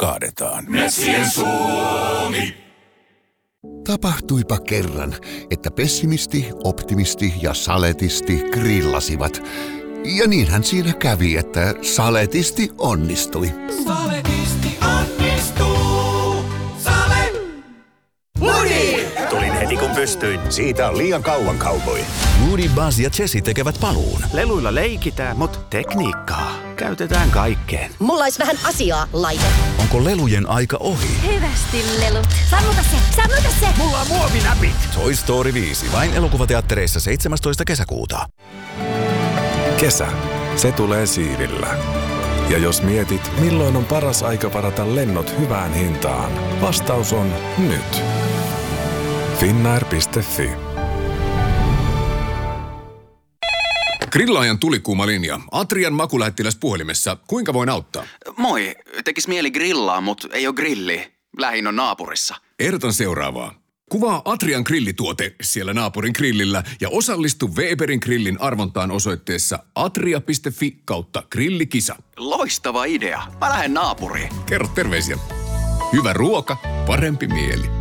kaadetaan. Metsien Suomi. Tapahtuipa kerran, että pessimisti, optimisti ja saletisti grillasivat. Ja niinhän siinä kävi, että saletisti onnistui. Saletisti onnistuu. Sale! Woody! Tulin heti kun pystyin. Siitä on liian kauan, cowboy. Woody, Buzz ja Jessie tekevät paluun. Leluilla leikitään, mutta tekniikkaa käytetään kaikkeen. Mulla olisi vähän asiaa, laite. Onko lelujen aika ohi? Hyvästi, lelut. Sammuta se! Mulla on muovinäpit. Toy Story 5. Vain elokuvateattereissa 17. kesäkuuta. Kesä. Se tulee siivillä. Ja jos mietit, milloin on paras aika varata lennot hyvään hintaan, vastaus on nyt. Finnair.fi. Grillaajan tulikuuma linja. Atrian makulähettiläs puhelimessa. Kuinka voin auttaa? Moi. Tekis mieli grillaa, mut ei oo grilli. Lähin on naapurissa. Ehdotan seuraavaa. Kuvaa Atrian grillituote siellä naapurin grillillä ja osallistu Weberin grillin arvontaan osoitteessa atria.fi/grillikisa. Loistava idea. Mä lähden naapuriin. Kerro terveisiä. Hyvä ruoka, parempi mieli.